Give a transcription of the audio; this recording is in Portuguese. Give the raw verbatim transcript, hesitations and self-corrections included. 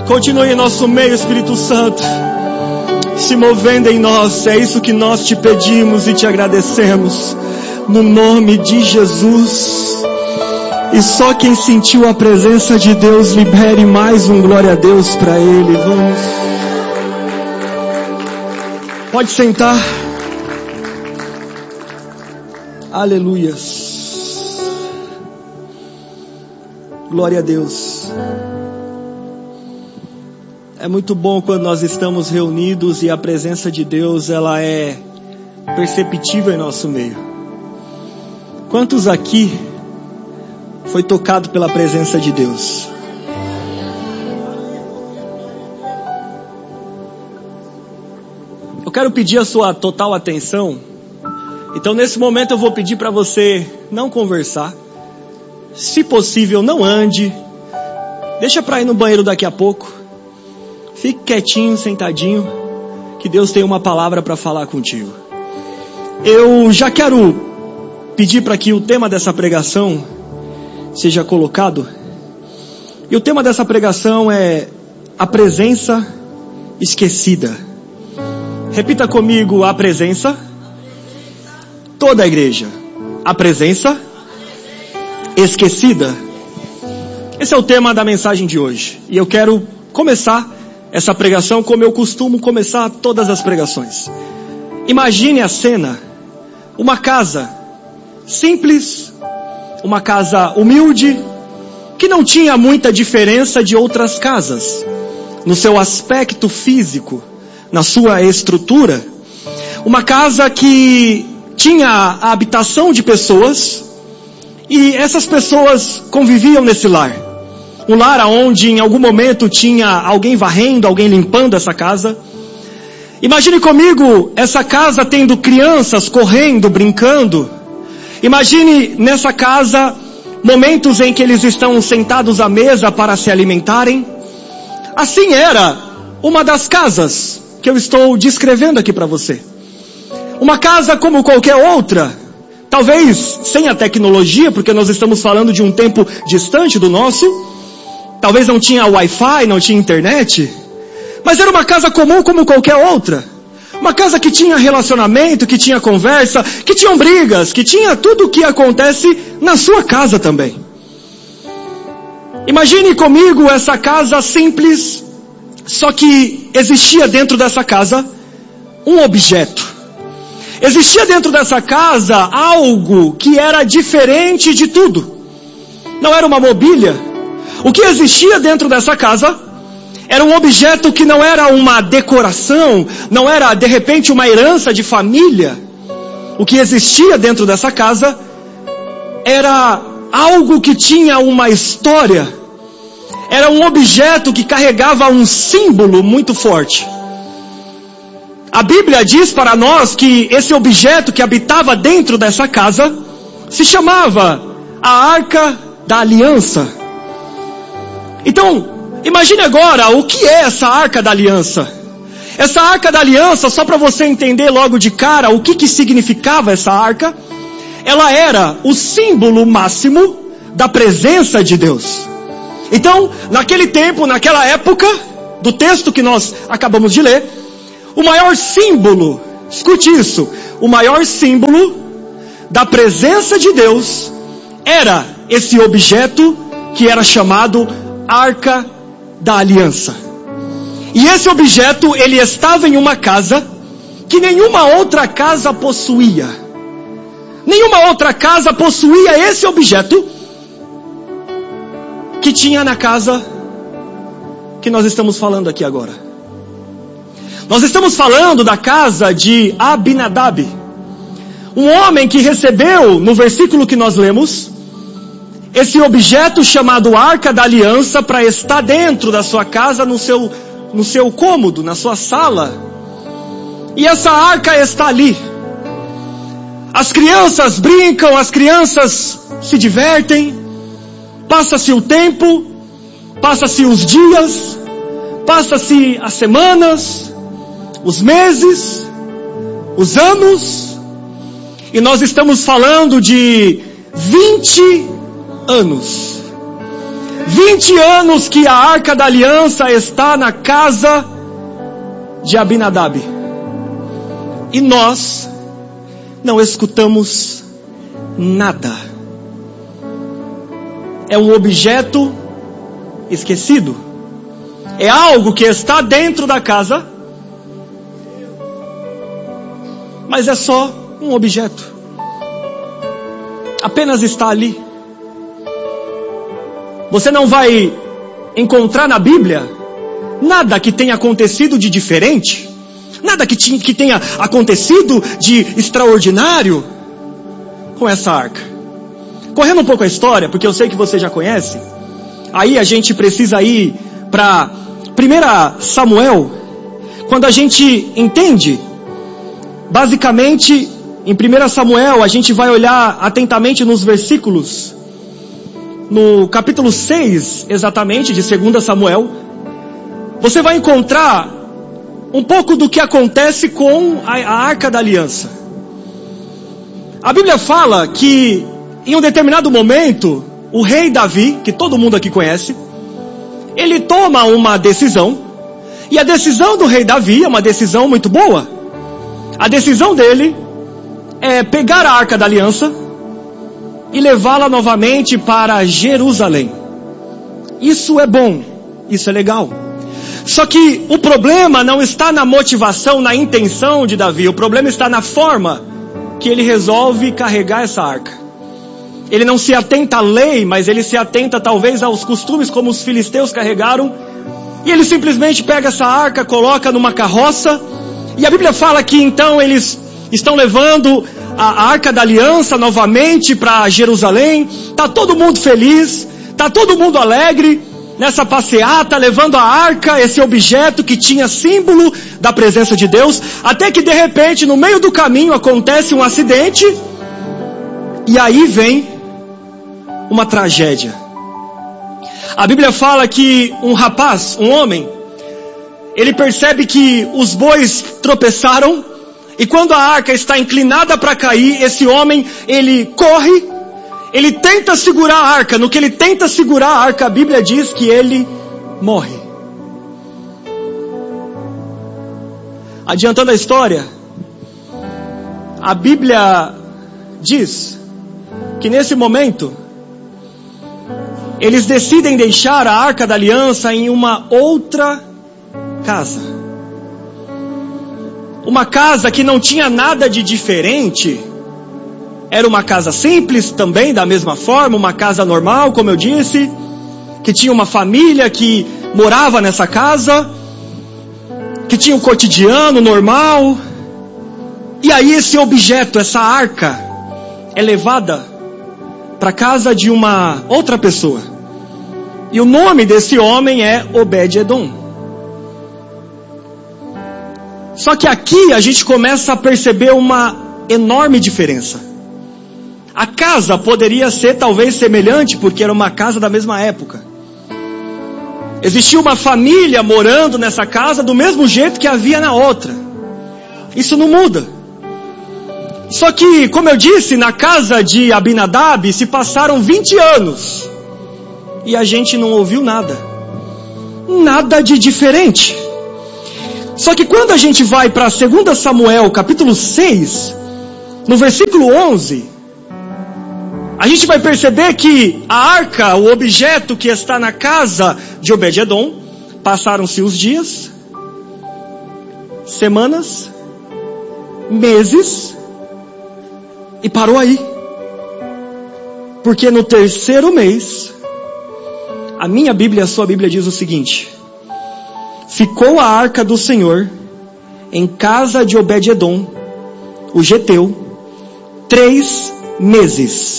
Continue em nosso meio, Espírito Santo, se movendo em nós. É isso que nós te pedimos e te agradecemos, no nome de Jesus. E só quem sentiu a presença de Deus, libere mais um glória a Deus para Ele. Vamos. Pode sentar. Aleluias. Glória a Deus. É muito bom quando nós estamos reunidos e a presença de Deus, ela é perceptível em nosso meio. Quantos aqui foi tocado pela presença de Deus? Eu quero pedir a sua total atenção. Então nesse momento eu vou pedir para você não conversar. Se possível, não ande. Deixa para ir no banheiro daqui a pouco. Fique quietinho, sentadinho, que Deus tem uma palavra para falar contigo. Eu já quero pedir para que o tema dessa pregação seja colocado. E o tema dessa pregação é a presença esquecida. Repita comigo: a presença. Toda a igreja. A presença esquecida. Esse é o tema da mensagem de hoje. E eu quero começar essa pregação como eu costumo começar todas as pregações. Imagine a cena. Uma casa simples, uma casa humilde, que não tinha muita diferença de outras casas, no seu aspecto físico, na sua estrutura. Uma casa que tinha a habitação de pessoas, e essas pessoas conviviam nesse lar. Um lar onde em algum momento tinha alguém varrendo, alguém limpando essa casa. Imagine comigo essa casa tendo crianças correndo, brincando. Imagine nessa casa momentos em que eles estão sentados à mesa para se alimentarem. Assim era uma das casas que eu estou descrevendo aqui para você. Uma casa como qualquer outra, talvez sem a tecnologia, porque nós estamos falando de um tempo distante do nosso. Talvez não tinha Wi-Fi, não tinha internet, mas era uma casa comum como qualquer outra. Uma casa que tinha relacionamento, que tinha conversa, que tinham brigas, que tinha tudo o que acontece na sua casa também. Imagine comigo essa casa simples, só que existia dentro dessa casa um objeto. Existia dentro dessa casa algo que era diferente de tudo. Não era uma mobília. O que existia dentro dessa casa era um objeto que não era uma decoração, não era de repente uma herança de família. O que existia dentro dessa casa era algo que tinha uma história. Era um objeto que carregava um símbolo muito forte. A Bíblia diz para nós que esse objeto que habitava dentro dessa casa se chamava a Arca da Aliança. Então, imagine agora o que é essa Arca da Aliança. Essa Arca da Aliança, só para você entender logo de cara o que, que significava essa arca, ela era o símbolo máximo da presença de Deus. Então, naquele tempo, naquela época, do texto que nós acabamos de ler, o maior símbolo, escute isso, o maior símbolo da presença de Deus era esse objeto que era chamado Arca da Aliança. E esse objeto, ele estava em uma casa que nenhuma outra casa possuía. Nenhuma outra casa possuía esse objeto que tinha na casa que nós estamos falando aqui agora. Nós estamos falando da casa de Abinadab, um homem que recebeu, no versículo que nós lemos, esse objeto chamado Arca da Aliança para estar dentro da sua casa, no seu, no seu cômodo, na sua sala. E essa arca está ali. As crianças brincam, as crianças se divertem. Passa-se o tempo, passa-se os dias, passa-se as semanas, os meses, os anos. E nós estamos falando de vinte anos. vinte anos que a Arca da Aliança está na casa de Abinadab. E nós não escutamos nada. É um objeto esquecido. É algo que está dentro da casa, mas é só um objeto. Apenas está ali. Você não vai encontrar na Bíblia nada que tenha acontecido de diferente, nada que, tinha, que tenha acontecido de extraordinário com essa arca. Correndo um pouco a história, porque eu sei que você já conhece, aí a gente precisa ir para primeiro Samuel, quando a gente entende, basicamente, em primeiro Samuel, a gente vai olhar atentamente nos versículos, no capítulo seis, exatamente, de dois Samuel, você vai encontrar um pouco do que acontece com a, a Arca da Aliança. A Bíblia fala que, em um determinado momento, o rei Davi, que todo mundo aqui conhece, ele toma uma decisão, e a decisão do rei Davi é uma decisão muito boa. A decisão dele é pegar a Arca da Aliança e levá-la novamente para Jerusalém. Isso é bom, isso é legal. Só que o problema não está na motivação, na intenção de Davi. O problema está na forma que ele resolve carregar essa arca. Ele não se atenta à lei, mas ele se atenta talvez aos costumes como os filisteus carregaram. E ele simplesmente pega essa arca, coloca numa carroça. E a Bíblia fala que então eles estão levando a Arca da Aliança novamente para Jerusalém. Está todo mundo feliz, está todo mundo alegre nessa passeata, levando a arca, esse objeto que tinha símbolo da presença de Deus. Até que de repente, no meio do caminho, acontece um acidente. E aí vem uma tragédia. A Bíblia fala que um rapaz, um homem, ele percebe que os bois tropeçaram, e quando a arca está inclinada para cair, esse homem, ele corre, ele tenta segurar a arca. No que ele tenta segurar a arca, a Bíblia diz que ele morre. Adiantando a história, a Bíblia diz que nesse momento, eles decidem deixar a Arca da Aliança em uma outra casa. Uma casa que não tinha nada de diferente. Era uma casa simples também, da mesma forma, uma casa normal, como eu disse, que tinha uma família que morava nessa casa, que tinha um cotidiano normal. E aí esse objeto, essa arca, é levada para a casa de uma outra pessoa. E o nome desse homem é Obed-Edom. Só que aqui a gente começa a perceber uma enorme diferença. A casa poderia ser talvez semelhante, porque era uma casa da mesma época. Existia uma família morando nessa casa do mesmo jeito que havia na outra. Isso não muda. Só que, como eu disse, na casa de Abinadab se passaram vinte anos. E a gente não ouviu nada. Nada de diferente. Só que quando a gente vai para dois Samuel, capítulo seis, no versículo onze, a gente vai perceber que a arca, o objeto que está na casa de Obed-Edom, passaram-se os dias, semanas, meses, e parou aí. Porque no terceiro mês, a minha Bíblia, a sua Bíblia diz o seguinte: ficou a arca do Senhor em casa de Obed-Edom, o geteu, três meses.